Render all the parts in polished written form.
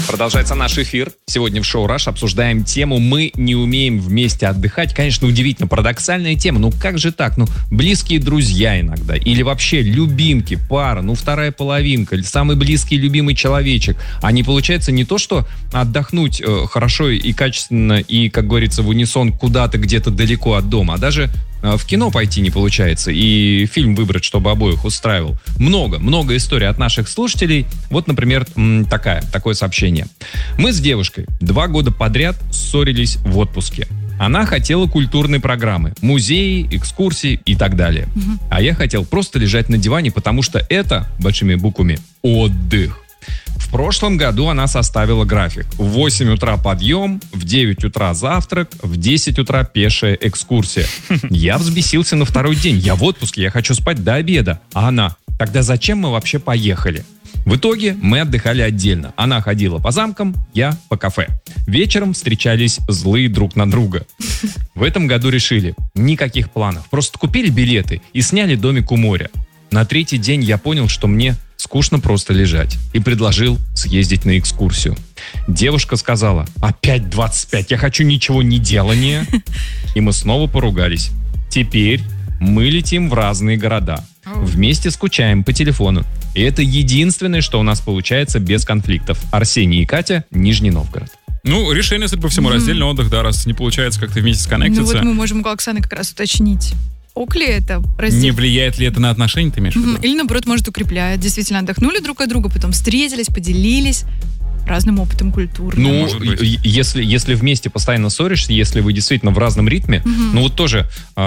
Продолжается наш эфир. Сегодня в шоу «Раш» обсуждаем тему «Мы не умеем вместе отдыхать». Конечно, удивительно парадоксальная тема. Ну как же так? Ну, близкие друзья иногда. Или вообще любимки, пара, ну вторая половинка, или самый близкий любимый человечек. А не получается не то, что отдохнуть хорошо и качественно, и, как говорится, в унисон куда-то где-то далеко от дома, а даже в кино пойти не получается и фильм выбрать, чтобы обоих устраивал. Много историй от наших слушателей. Вот, например, такое сообщение. Мы с девушкой 2 года подряд ссорились в отпуске. Она хотела культурной программы, музеи, экскурсии и так далее. А я хотел просто лежать на диване, потому что это, большими буквами, отдых. В прошлом году она составила график. В 8 утра подъем, в 9 утра завтрак, в 10 утра пешая экскурсия. Я взбесился на второй день. Я в отпуске, я хочу спать до обеда. А она: тогда зачем мы вообще поехали? В итоге мы отдыхали отдельно. Она ходила по замкам, я по кафе. Вечером встречались злые друг на друга. В этом году решили: никаких планов. Просто купили билеты и сняли домик у моря. На 3-й день я понял, что мне скучно просто лежать, и предложил съездить на экскурсию. Девушка сказала: опять 25, я хочу ничего не делания. И мы снова поругались. Теперь мы летим в разные города. Вместе скучаем по телефону. И это единственное, что у нас получается без конфликтов. Арсений и Катя, Нижний Новгород. Ну, решение, судя по всему, раздельный отдых, да, раз не получается как-то вместе сконнектиться. Ну вот мы можем у Оксаны как раз уточнить. Ок ли это? Не влияет ли это на отношения, ты имеешь в виду? Или, наоборот, может, укрепляет. Действительно, отдохнули друг от друга, потом встретились, поделились разным опытом культурным. Ну, если вместе постоянно ссоришься, если вы действительно в разном ритме, ну вот тоже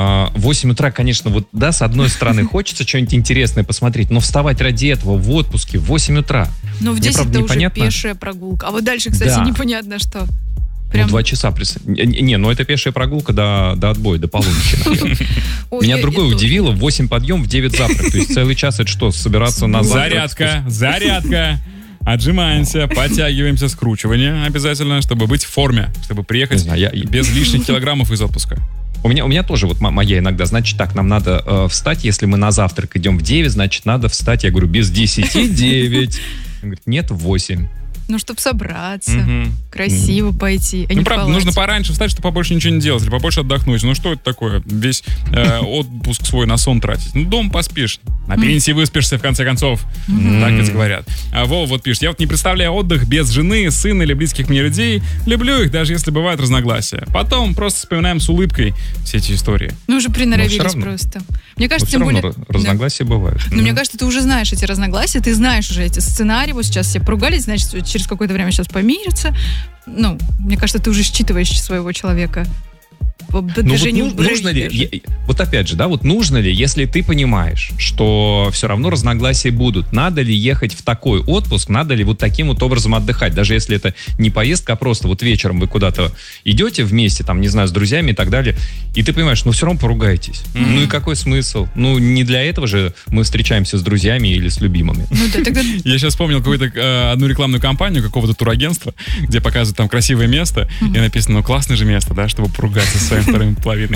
8 утра, конечно, вот да, с одной стороны хочется что-нибудь интересное посмотреть, но вставать ради этого в отпуске в 8 утра. Но в 10 это уже пешая прогулка. А вот дальше, кстати, непонятно что. Прям... 2 часа. Ну это пешая прогулка до отбоя, до полуночи. Меня другое удивило: в 8 подъем, в 9 завтрак. То есть целый час это что, собираться на завтрак? Зарядка. Отжимаемся, подтягиваемся, скручивание обязательно, чтобы быть в форме, чтобы приехать без лишних килограммов из отпуска. У меня тоже вот моя иногда, значит так, нам надо встать, если мы на завтрак идем в 9, значит надо встать, я говорю, без 10 9. Он говорит, нет, в 8. Ну, чтобы собраться, красиво пойти. Ну, правда, нужно пораньше встать, чтобы побольше ничего не делать, или побольше отдохнуть. Ну, что это такое? Весь отпуск свой на сон тратить. Ну, дома поспишь. На пенсии выспишься, в конце концов. Так ведь говорят. А Вова вот пишет: я вот не представляю отдых без жены, сына или близких мне людей. Люблю их, даже если бывают разногласия. Потом просто вспоминаем с улыбкой все эти истории. Ну, уже приноровились просто. Мне кажется, тем более... разногласия бывают. Но мне кажется, ты уже знаешь эти разногласия, ты знаешь уже эти сценарии. Вот сейчас все поругались, значит, через какое-то время сейчас помирятся. Ну, мне кажется, ты уже считываешь своего человека. Вот нужно ли, вот опять же, да, вот нужно ли, если ты понимаешь, что все равно разногласия будут, надо ли ехать в такой отпуск, надо ли вот таким вот образом отдыхать, даже если это не поездка, а просто вот вечером вы куда-то идете вместе, там, не знаю, с друзьями и так далее, и ты понимаешь, ну все равно поругаетесь. Ну и какой смысл? Ну не для этого же мы встречаемся с друзьями или с любимыми. Я сейчас вспомнил какую-то одну рекламную кампанию какого-то турагентства, где показывают там красивое место, и написано: ну классное же место, да, чтобы поругаться с своей второй половиной.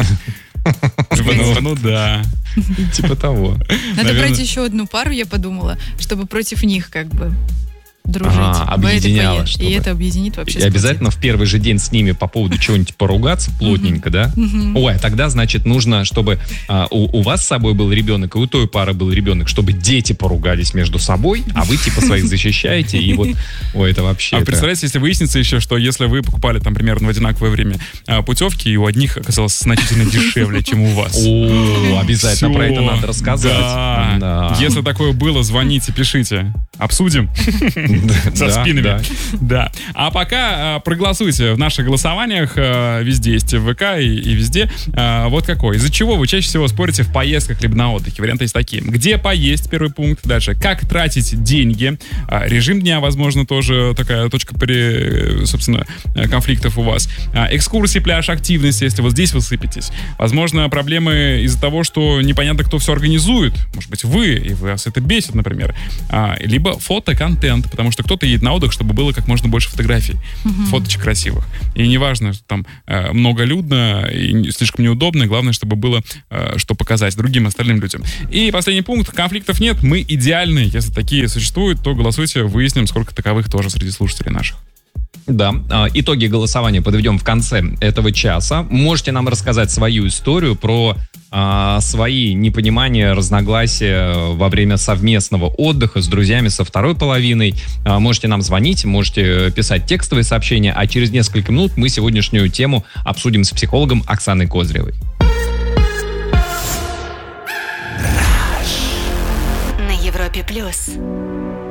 Ну да. Типа того. Надо брать еще одну пару, я подумала, чтобы против них как бы дружить. Объединяло. И это объединит вообще. И обязательно в первый же день с ними по поводу чего-нибудь поругаться плотненько, да? Ой, тогда, значит, нужно, чтобы у вас с собой был ребенок, и у той пары был ребенок, чтобы дети поругались между собой, а вы типа своих защищаете, и вот, ой, это вообще... А представляете, если выяснится еще, что если вы покупали там примерно в одинаковое время путевки, и у одних оказалось значительно дешевле, чем у вас. О, обязательно про это надо рассказать. Да. Если такое было, звоните, пишите. Обсудим. Со спинами. Да. А пока проголосуйте в наших голосованиях. Везде есть в ВК и везде. Вот какой. Из-за чего вы чаще всего спорите в поездках либо на отдыхе? Варианты есть такие. Где поесть? Первый пункт. Дальше. Как тратить деньги? Режим дня, возможно, тоже такая точка, собственно, конфликтов у вас. Экскурсии, пляж, активности, если вот здесь вы сыпетесь. Возможно, проблемы из-за того, что непонятно, кто все организует. Может быть, вы, и вас это бесит, например. Либо фотоконтент, потому что кто-то едет на отдых, чтобы было как можно больше фотографий, фоточек красивых. И неважно, что там многолюдно и слишком неудобно, главное, чтобы было что показать другим остальным людям. И последний пункт. Конфликтов нет, мы идеальны. Если такие существуют, то голосуйте, выясним, сколько таковых тоже среди слушателей наших. Да, итоги голосования подведем в конце этого часа. Можете нам рассказать свою историю про свои непонимания, разногласия во время совместного отдыха с друзьями со второй половиной. Можете нам звонить, можете писать текстовые сообщения, а через несколько минут мы сегодняшнюю тему обсудим с психологом Оксаной Козыревой. На Европе Плюс.